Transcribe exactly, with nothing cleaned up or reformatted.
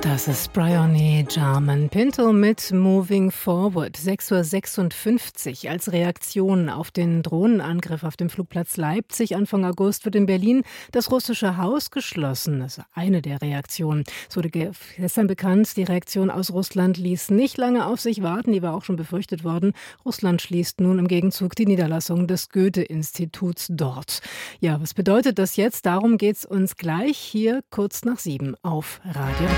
Das ist Bryony Jarman Pinto mit Moving Forward. sechs Uhr sechsundfünfzig. Als Reaktion auf den Drohnenangriff auf dem Flugplatz Leipzig Anfang August wird in Berlin das russische Haus geschlossen. Das ist eine der Reaktionen. Es wurde gestern bekannt, die Reaktion aus Russland ließ nicht lange auf sich warten. Die war auch schon befürchtet worden. Russland schließt nun im Gegenzug die Niederlassung des Goethe-Instituts dort. Ja, was bedeutet das jetzt? Darum geht's uns gleich hier kurz nach sieben auf Radio